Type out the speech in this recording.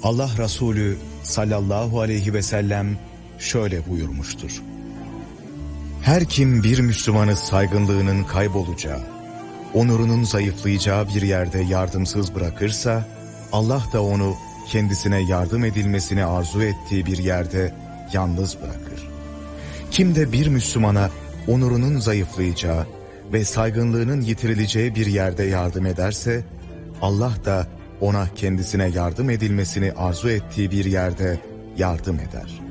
Allah Resulü sallallahu aleyhi ve sellem şöyle buyurmuştur: her kim bir Müslümanı saygınlığının kaybolacağı, onurunun zayıflayacağı bir yerde yardımsız bırakırsa, Allah da onu kendisine yardım edilmesini arzu ettiği bir yerde yalnız bırakır. Kim de bir Müslümana onurunun zayıflayacağı ve saygınlığının yitirileceği bir yerde yardım ederse, Allah da ona kendisine yardım edilmesini arzu ettiği bir yerde yardım eder.